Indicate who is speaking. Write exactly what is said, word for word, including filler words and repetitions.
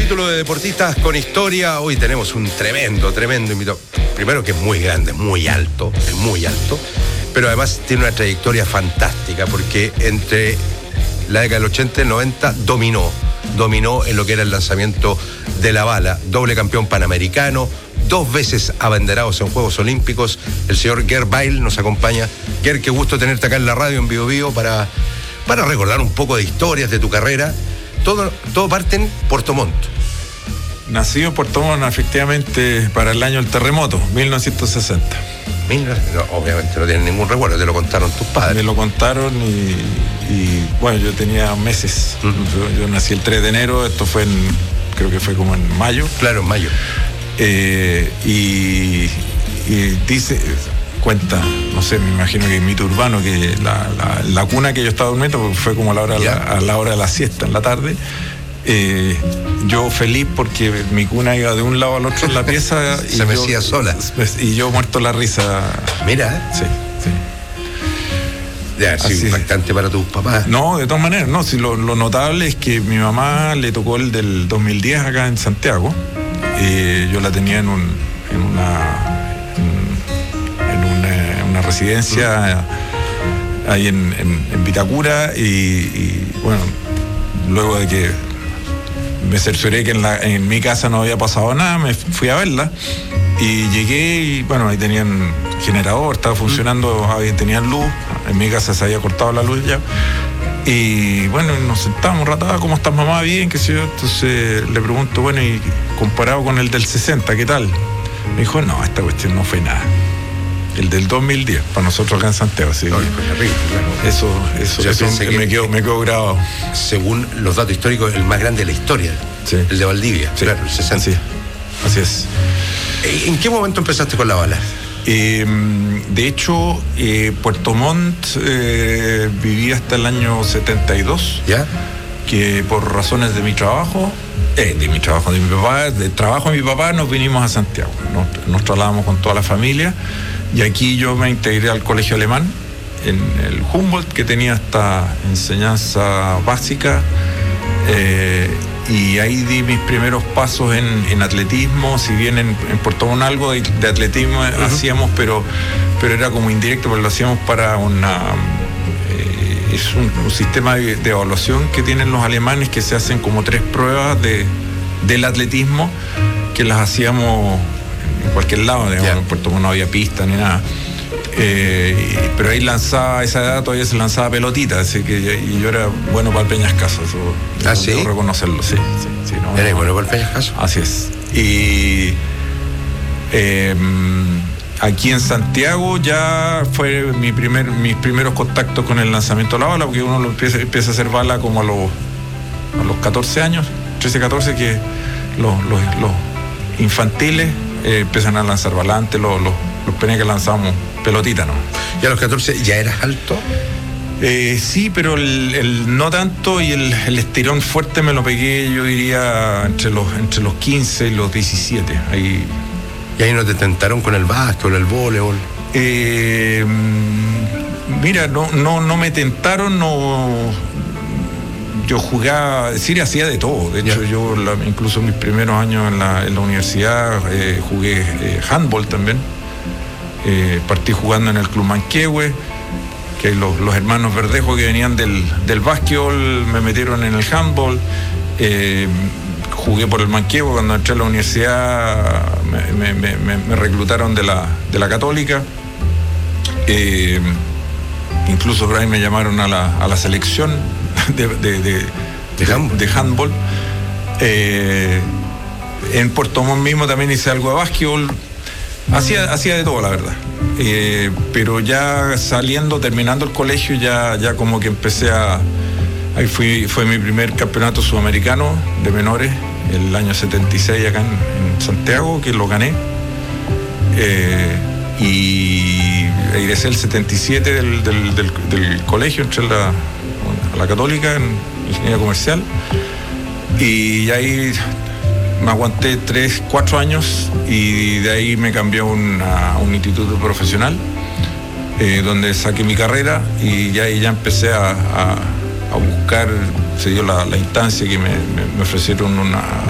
Speaker 1: capítulo de Deportistas con Historia. Hoy tenemos un tremendo, tremendo invitado. Primero que es muy grande, muy alto, es muy alto, pero además tiene una trayectoria fantástica porque entre la década del ochenta y el noventa dominó, dominó en lo que era el lanzamiento de la bala, doble campeón panamericano, dos veces abanderados en Juegos Olímpicos. El señor Gerd Bayl nos acompaña. Gerd, qué gusto tenerte acá en la radio, en Bio Bio, para, para recordar un poco de historias de tu carrera. Todo, todo parte en Puerto Montt.
Speaker 2: Nacido en Puerto Montt, efectivamente, para el año del terremoto, mil novecientos sesenta.
Speaker 1: No, obviamente no tienen ningún recuerdo, te lo contaron tus padres.
Speaker 2: Me lo contaron y, y bueno, yo tenía meses. Uh-huh. yo, yo nací el tres de enero, esto fue en, creo que fue como en mayo.
Speaker 1: Claro, en mayo.
Speaker 2: Eh, y, y dice, cuenta, no sé, me imagino que mito urbano, que la, la, la cuna que yo estaba durmiendo, porque fue como a la hora, la, a la hora de la siesta, en la tarde, eh, yo feliz porque mi cuna iba de un lado al otro en la pieza.
Speaker 1: Se y mecía yo, sola.
Speaker 2: Y yo muerto la risa.
Speaker 1: Mira.
Speaker 2: Sí, sí.
Speaker 1: Ya, sí, impactante para tus papás.
Speaker 2: No, de todas maneras, no. Si lo, lo notable es que mi mamá le tocó el del dos mil diez acá en Santiago. Eh, yo la tenía en, un, en una en, en una, una residencia uh-huh. ahí en, en, en Vitacura y, y bueno, luego de que me cercioré que en, la, en mi casa no había pasado nada, me fui a verla y llegué y bueno, ahí tenían generador, estaba funcionando, uh-huh. ahí tenían luz, en mi casa se había cortado la luz ya. Y bueno, nos sentamos un rato, ¿cómo estás, mamá? Bien, qué sé yo. Entonces le pregunto, bueno, y comparado con el del sesenta, ¿qué tal? Me dijo, no, esta cuestión no fue nada. El del dos mil diez, para nosotros acá en Santiago. ¿Sí? No, terrible, claro. Eso, eso, eso me, que, quedó, me quedó grabado.
Speaker 1: Según los datos históricos, el más grande de la historia, sí. El de Valdivia,
Speaker 2: sí.
Speaker 1: Claro, el sesenta.
Speaker 2: Sí. Así es.
Speaker 1: ¿En qué momento empezaste con la bala?
Speaker 2: Eh, de hecho, eh, Puerto Montt eh, viví hasta el año setenta y dos,
Speaker 1: ¿ya?
Speaker 2: Que por razones de mi trabajo, eh, de mi trabajo, de mi papá, de trabajo de mi papá, nos vinimos a Santiago. Nos, nos trasladamos con toda la familia y aquí yo me integré al colegio alemán, en el Humboldt, que tenía esta enseñanza básica. Eh, y ahí di mis primeros pasos en, en atletismo, si bien en, en Puerto Montt algo de, de atletismo uh-huh. hacíamos, pero, pero era como indirecto, porque lo hacíamos para una... Eh, es un, un sistema de, de evaluación que tienen los alemanes, que se hacen como tres pruebas de, del atletismo, que las hacíamos en cualquier lado, digamos, yeah. En Puerto Montt no había pista ni nada. Eh, pero ahí lanzaba, a esa edad todavía se lanzaba pelotita, así que yo, y yo era bueno para el peñascaso, eso
Speaker 1: ¿Ah,
Speaker 2: debo,
Speaker 1: sí?
Speaker 2: debo reconocerlo, sí, sí, sí no,
Speaker 1: ¿Eres bueno para el peñascaso?
Speaker 2: Así es. Y eh, aquí en Santiago ya fue mi primer, mis primeros contactos con el lanzamiento de la bala, porque uno lo empieza, empieza a hacer bala como a los, a los catorce años, trece, catorce, que los, los, los infantiles eh, empiezan a lanzar bala. Antes los, los, los penes que lanzábamos pelotita, ¿no?
Speaker 1: ¿Y a los catorce ya eras alto?
Speaker 2: Eh, sí, pero el, el no tanto, y el, el estirón fuerte me lo pegué, yo diría, entre los, entre los quince y los diecisiete. Ahí...
Speaker 1: ¿Y ahí no te tentaron con el básquetbol, el voleibol?
Speaker 2: Eh, mira, no, no, no me tentaron, no... Yo jugaba, es decir, hacía de todo. De hecho, yeah. yo la, incluso mis primeros años en la, en la universidad eh, jugué eh, handball también. Eh, partí jugando en el Club Manquehue, que los, los hermanos Verdejo que venían del, del básquetbol me metieron en el handball. Eh, jugué por el Manquehue. Cuando entré a la universidad me, me, me, me reclutaron de la, de la Católica. Eh, incluso por ahí me llamaron a la, a la selección de, de, de,
Speaker 1: de handball.
Speaker 2: De handball. Eh, en Puerto Montt mismo también hice algo de básquetbol. Hacía, hacía de todo, la verdad. Eh, pero ya saliendo, terminando el colegio, ya, ya como que empecé a... Ahí fui, fue mi primer campeonato sudamericano de menores, el año setenta y seis acá en, en Santiago, que lo gané. Eh, y egresé el setenta y siete del, del, del, del colegio, entré a la, a la Católica en Ingeniería Comercial. Y ahí... me aguanté tres, cuatro años y de ahí me cambié a, una, a un instituto profesional eh, donde saqué mi carrera y ya, y ya empecé a, a, a buscar, se dio la, la instancia que me, me, me ofrecieron una